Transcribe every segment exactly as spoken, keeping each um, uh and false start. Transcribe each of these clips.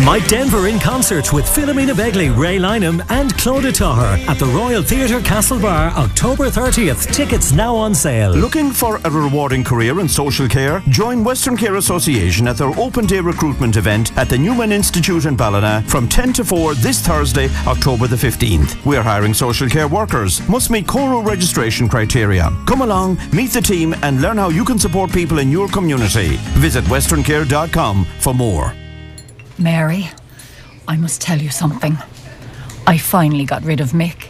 Mike Denver in concert with Philomena Begley, Ray Lynham and Claudia Taher at the Royal Theatre Castlebar, October thirtieth. Tickets now on sale. Looking for a rewarding career in social care? Join Western Care Association at their open day recruitment event at the Newman Institute in Ballina from ten to four this Thursday, October the fifteenth. We're hiring social care workers. Must meet Coro registration criteria. Come along, meet the team and learn how you can support people in your community. Visit western care dot com for more. Mary, I must tell you something. I finally got rid of Mick.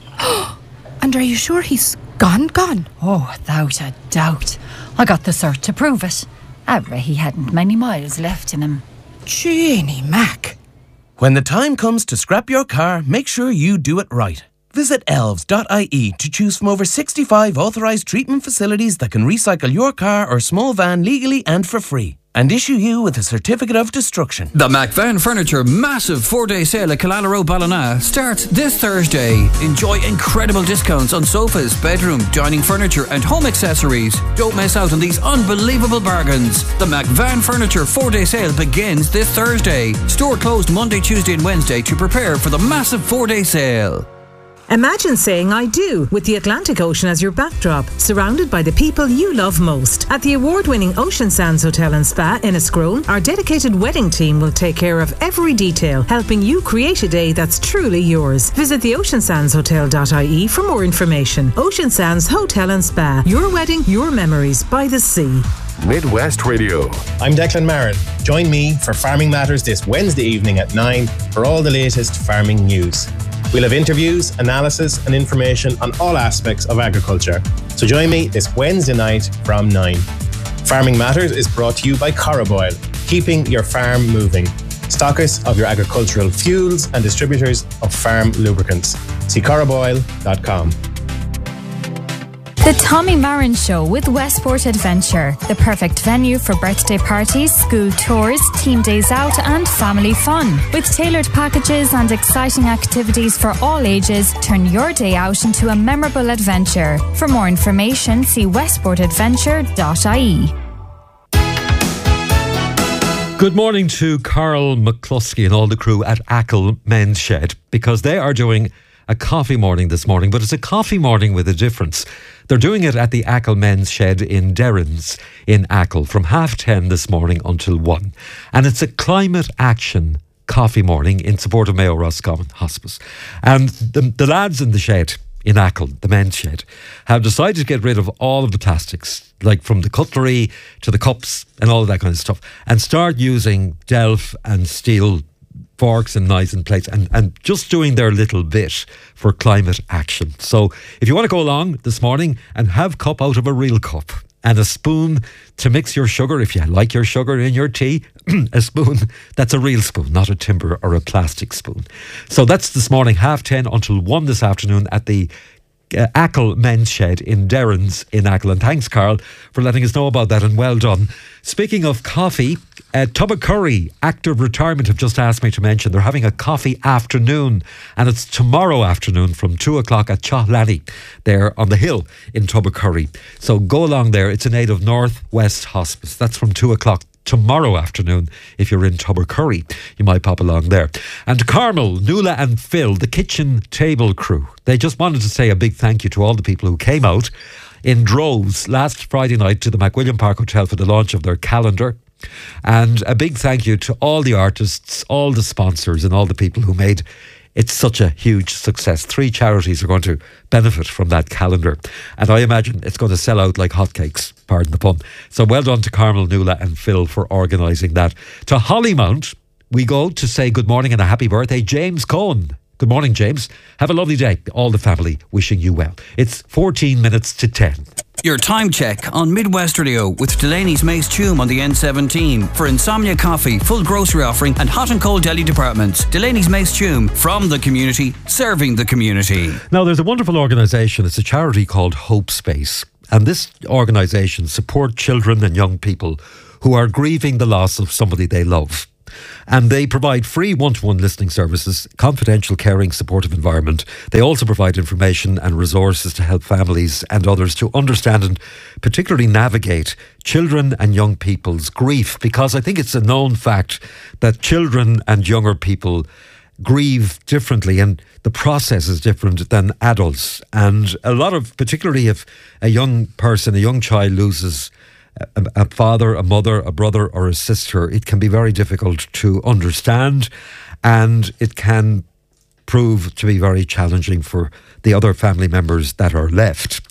And are you sure he's gone, gone? Oh, without a doubt. I got the cert to prove it. However, he hadn't many miles left in him. Jeannie Mac. When the time comes to scrap your car, make sure you do it right. Visit elves dot I E to choose from over sixty-five authorised treatment facilities that can recycle your car or small van legally and for free, and issue you with a certificate of destruction. The McVan Furniture massive four-day sale at Killala Road, Ballina starts this Thursday. Enjoy incredible discounts on sofas, bedroom, dining furniture and home accessories. Don't miss out on these unbelievable bargains. The McVan Furniture four-day sale begins this Thursday. Store closed Monday, Tuesday and Wednesday to prepare for the massive four-day sale. Imagine saying I do with the Atlantic Ocean as your backdrop, surrounded by the people you love most. At the award-winning Ocean Sands Hotel and Spa in Escrone, our dedicated wedding team will take care of every detail, helping you create a day that's truly yours. Visit the ocean sands hotel dot I E for more information. Ocean Sands Hotel and Spa. Your wedding, your memories by the sea. Midwest Radio. I'm Declan Marin. Join me for Farming Matters this Wednesday evening at nine for all the latest farming news. We'll have interviews, analysis and information on all aspects of agriculture. So join me this Wednesday night from nine. Farming Matters is brought to you by Coroboil, keeping your farm moving. Stockists of your agricultural fuels and distributors of farm lubricants. See coroboil dot com. The Tommy Marin Show with Westport Adventure, the perfect venue for birthday parties, school tours, team days out and family fun. With tailored packages and exciting activities for all ages, turn your day out into a memorable adventure. For more information, see westport adventure dot I E. Good morning to Carl McCluskey and all the crew at Ackle Men's Shed, because they are doing a coffee morning this morning, but it's a coffee morning with a difference. They're doing it at the Ackle Men's Shed in Derrins in Ackle from half ten this morning until one. And it's a climate action coffee morning in support of Mayo Roscommon Hospice. And the, the lads in the shed in Ackle, the men's shed, have decided to get rid of all of the plastics, like from the cutlery to the cups and all of that kind of stuff, and start using Delf and steel forks and knives and plates, and, and just doing their little bit for climate action. So if you want to go along this morning and have cup out of a real cup and a spoon to mix your sugar, if you like your sugar in your tea, a spoon that's a real spoon, not a timber or a plastic spoon. So that's this morning, half ten until one this afternoon at the Uh, Ackle Men's Shed in Derrins in Ackle. And thanks, Carl, for letting us know about that, and well done. Speaking of coffee, uh, Tubbacurry Active Retirement have just asked me to mention they're having a coffee afternoon, and it's tomorrow afternoon from two o'clock at Chohlani there on the hill in Tubbacurry. So go along there. It's in aid of North West Hospice. That's from two o'clock tomorrow afternoon. If you're in Tubbacurry, you might pop along there. And Carmel, Nuala and Phil, the kitchen table crew, they just wanted to say a big thank you to all the people who came out in droves last Friday night to the McWilliam Park Hotel for the launch of their calendar. And a big thank you to all the artists, all the sponsors and all the people who made it's such a huge success. Three charities are going to benefit from that calendar, and I imagine it's going to sell out like hotcakes, pardon the pun. So well done to Carmel, Nuala and Phil for organising that. To Hollymount we go to say good morning and a happy birthday, James Cohen. Good morning, James. Have a lovely day. All the family wishing you well. It's fourteen minutes to ten. Your time check on Midwest Radio with Delaney's Mace Tume on the N seventeen for Insomnia Coffee, full grocery offering and hot and cold deli departments. Delaney's Mace Tume, from the community, serving the community. Now, there's a wonderful organisation. It's a charity called Hope Space. And this organisation supports children and young people who are grieving the loss of somebody they love. And they provide free one-to-one listening services, confidential, caring, supportive environment. They also provide information and resources to help families and others to understand and particularly navigate children and young people's grief, because I think it's a known fact that children and younger people grieve differently, and the process is different than adults. And a lot of, particularly if a young person, a young child loses a, a father, a mother, a brother or a sister, it can be very difficult to understand, and it can prove to be very challenging for the other family members that are left.